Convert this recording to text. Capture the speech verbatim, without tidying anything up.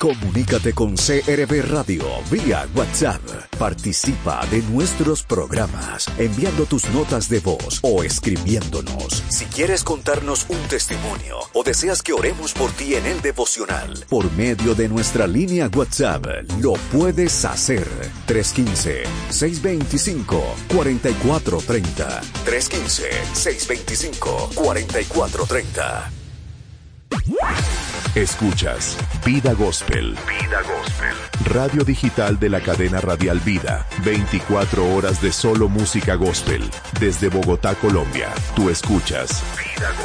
Comunícate con C R V Radio vía WhatsApp. Participa de nuestros programas enviando tus notas de voz o escribiéndonos. Si quieres contarnos un testimonio o deseas que oremos por ti en el devocional, por medio de nuestra línea WhatsApp, lo puedes hacer. tres uno cinco, seis dos cinco, cuatro cuatro tres cero. tres uno cinco, seis dos cinco, cuatro cuatro tres cero. Escuchas Vida Gospel. Vida Gospel. Radio digital de la cadena radial Vida. veinticuatro horas de solo música gospel. Desde Bogotá, Colombia. Tú escuchas Vida Gospel.